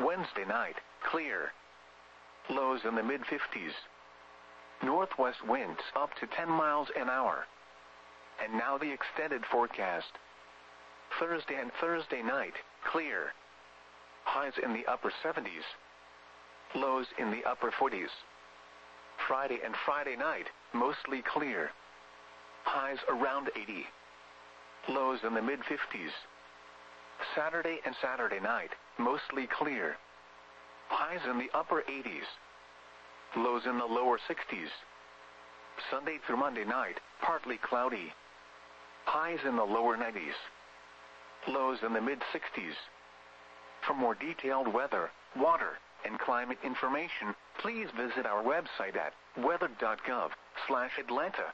Wednesday night, clear. Lows in the mid-50s. Northwest winds up to 10 miles an hour. And now the extended forecast. Thursday and Thursday night, clear. Highs in the upper 70s. Lows in the upper 40s. Friday and Friday night, mostly clear. Highs around 80. Lows in the mid-50s. Saturday and Saturday night, mostly clear. Highs in the upper 80s. Lows in the lower 60s. Sunday through Monday night, partly cloudy. Highs in the lower 90s. Lows in the mid-60s. For more detailed weather, water, and climate information, please visit our website at weather.gov/Atlanta.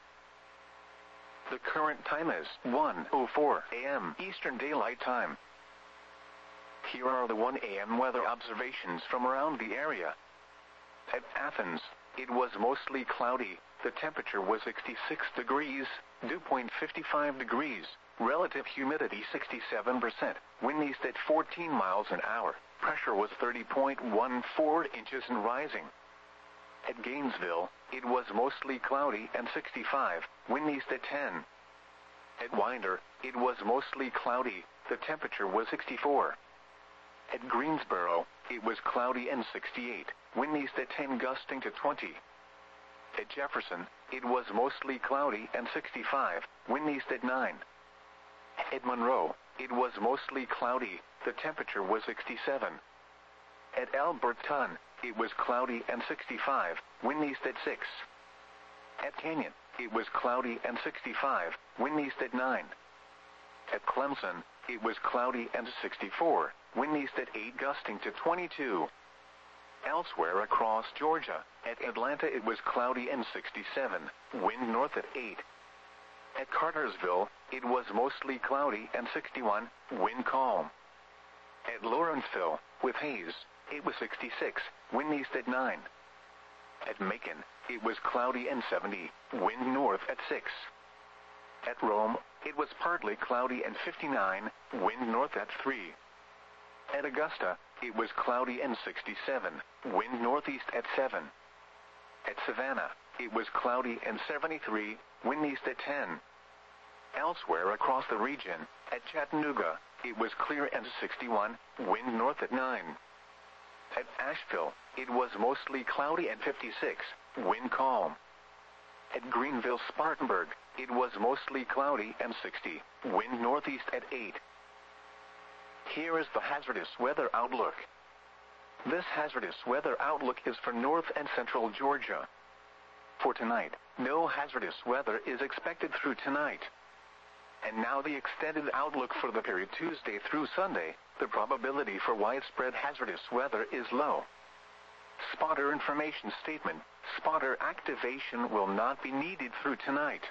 The current time is 1:04 a.m. Eastern Daylight Time. Here are the 1 a.m. weather observations from around the area. At Athens, it was mostly cloudy. The temperature was 66 degrees, dew point 55 degrees, relative humidity 67%, wind east at 14 miles an hour, pressure was 30.14 inches and rising. At Gainesville, it was mostly cloudy and 65, wind east at 10. At Winder, it was mostly cloudy, the temperature was 64. At Greensboro, it was cloudy and 68, wind east at 10 gusting to 20. At Jefferson, it was mostly cloudy and 65, wind east at 9. At Monroe, it was mostly cloudy, the temperature was 67. At Alberton, it was cloudy and 65, wind east at 6. At Canyon, it was cloudy and 65, wind east at 9. At Clemson, it was cloudy and 64, wind east at 8 gusting to 22. Elsewhere across Georgia, at Atlanta it was cloudy and 67, wind north at 8. At Cartersville, it was mostly cloudy and 61, wind calm. At Lawrenceville, with haze, it was 66, wind east at 9. At Macon, it was cloudy and 70, wind north at 6. At Rome, it was partly cloudy and 59, wind north at 3. At Augusta, it was cloudy and 67, wind northeast at 7. At Savannah, it was cloudy and 73, wind east at 10. Elsewhere across the region, at Chattanooga, it was clear and 61, wind north at 9. At Asheville, it was mostly cloudy and 56, wind calm. At Greenville-Spartanburg, it was mostly cloudy and 60, wind northeast at 8. Here is the hazardous weather outlook. This hazardous weather outlook is for north and central Georgia. For tonight, no hazardous weather is expected through tonight. And now the extended outlook for the period Tuesday through Sunday, the probability for widespread hazardous weather is low. Spotter information statement, spotter activation will not be needed through tonight.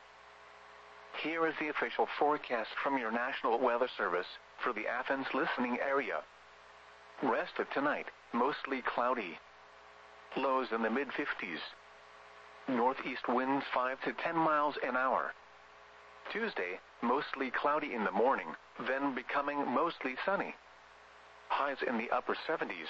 Here is the official forecast from your National Weather Service for the Athens listening area. Rest of tonight, mostly cloudy. Lows in the mid-50s. Northeast winds 5 to 10 miles an hour. Tuesday, mostly cloudy in the morning, then becoming mostly sunny. Highs in the upper 70s.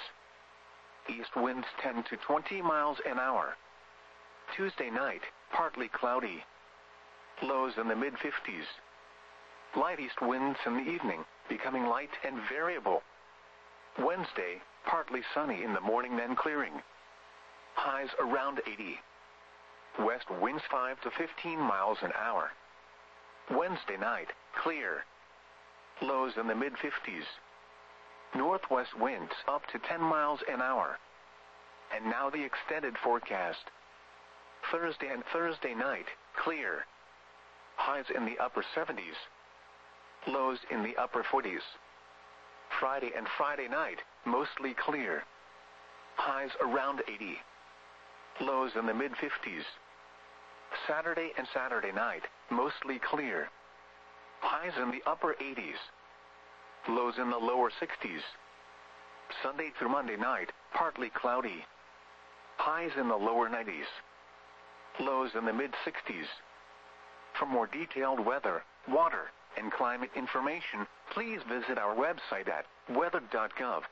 East winds 10 to 20 miles an hour. Tuesday night, partly cloudy. Lows in the mid-50s. Light east winds in the evening, becoming light and variable. Wednesday, partly sunny in the morning then clearing. Highs around 80. West winds 5 to 15 miles an hour. Wednesday night, clear. Lows in the mid-50s. Northwest winds up to 10 miles an hour. And now the extended forecast. Thursday and Thursday night, clear. Highs in the upper 70s. Lows in the upper 40s. Friday and Friday night, mostly clear. Highs around 80. Lows in the mid-50s. Saturday and Saturday night, mostly clear. Highs in the upper 80s. Lows in the lower 60s. Sunday through Monday night, partly cloudy. Highs in the lower 90s. Lows in the mid-60s. For more detailed weather, water, and climate information, please visit our website at weather.gov/Atlanta.